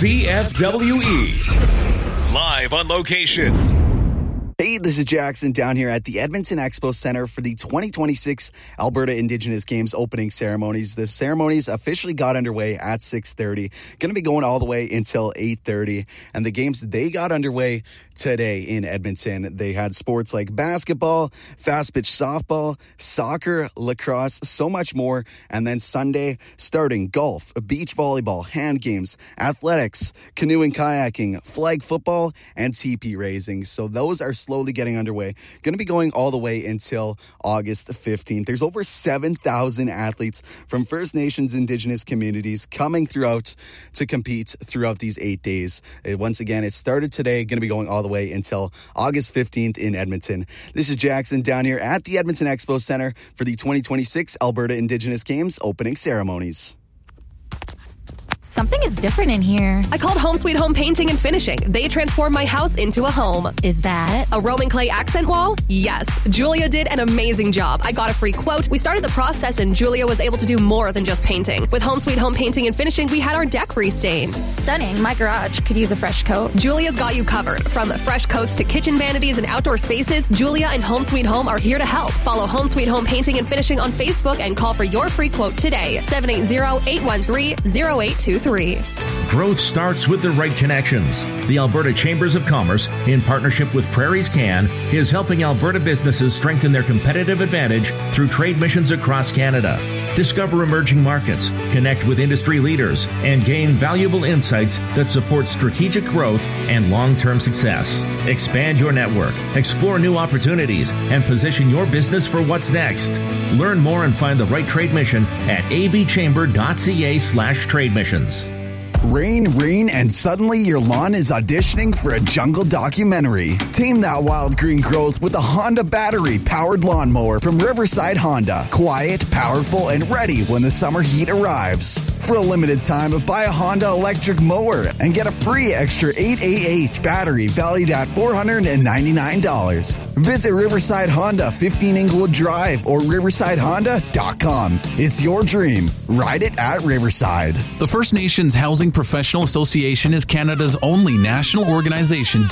CFWE. Live on location. Hey, this is Jackson down here at the Edmonton Expo Center for the 2026 Alberta Indigenous Games opening ceremonies. The ceremonies officially got underway at 6:30. Going to be going all the way until 8:30. And the games, they got underway today in Edmonton. They had sports like basketball, fast pitch softball, soccer, lacrosse, so much more. And then Sunday, starting golf, beach volleyball, hand games, athletics, canoe and kayaking, flag football, and teepee raising. So those are slowly getting underway. Going to be going all the way until August 15th. There's over 7,000 athletes from First Nations Indigenous communities coming throughout to compete throughout these 8 days. Once again, it started today, going to be going all the way until August 15th in Edmonton. This is Jackson down here at the Edmonton Expo Center for the 2026 Alberta Indigenous Games opening ceremonies. Something is different in here. I called Home Sweet Home Painting and Finishing. They transformed my house into a home. Is that a Roman clay accent wall? Yes. Julia did an amazing job. I got a free quote. We started the process and Julia was able to do more than just painting. With Home Sweet Home Painting and Finishing, we had our deck restained. Stunning. My garage could use a fresh coat. Julia's got you covered. From fresh coats to kitchen vanities and outdoor spaces, Julia and Home Sweet Home are here to help. Follow Home Sweet Home Painting and Finishing on Facebook and call for your free quote today. 780-813-0823. Growth starts with the right connections. The Alberta Chambers of Commerce, in partnership with Prairies Can, is helping Alberta businesses strengthen their competitive advantage through trade missions across Canada. Discover emerging markets, connect with industry leaders, and gain valuable insights that support strategic growth and long-term success. Expand your network, explore new opportunities, and position your business for what's next. Learn more and find the right trade mission at abchamber.ca/trade missions. Rain, and suddenly your lawn is auditioning for a jungle documentary. Tame that wild green growth with a Honda battery-powered lawnmower from Riverside Honda. Quiet, powerful, and ready when the summer heat arrives. For a limited time, buy a Honda electric mower and get a free extra 8AH battery valued at $499. Visit Riverside Honda, 15 Inglewood Drive, or riversidehonda.com. It's your dream. Ride it at Riverside. The First Nations Housing Professional Association is Canada's only national organization